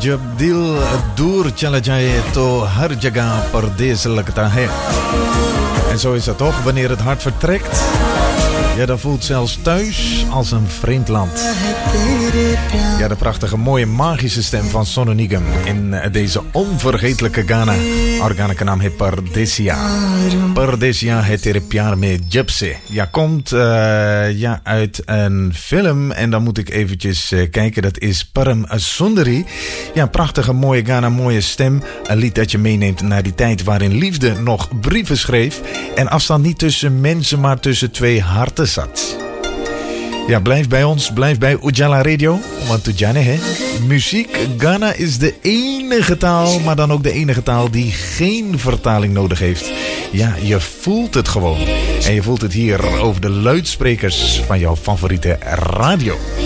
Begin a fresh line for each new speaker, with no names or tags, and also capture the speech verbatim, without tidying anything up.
जब दिल दूर चला जाए तो हर जगह परदेस लगता है. En zo is het toch, wanneer het hart vertrekt. Ja, dat voelt zelfs thuis als een vreemd land. Ja, de prachtige, mooie, magische stem van Sonu Nigam in deze onvergetelijke Ghana. और गाना का नाम है परदेसिया. Perdesia है तेरे प्यार में जब से. Ja, komt uh, ja, uit een film en dan moet ik eventjes uh, kijken. Dat is Param Sundari. Ja, prachtige, mooie Ghana, mooie stem. Een lied dat je meeneemt naar die tijd waarin liefde nog brieven schreef en afstand niet tussen mensen, maar tussen twee harten zat. Ja, blijf bij ons, blijf bij Ujala Radio. Want Ujane, hè? Muziek, Ghana is de enige taal, maar dan ook de enige taal die geen vertaling nodig heeft. Ja, je voelt het gewoon. En je voelt het hier over de luidsprekers van jouw favoriete radio.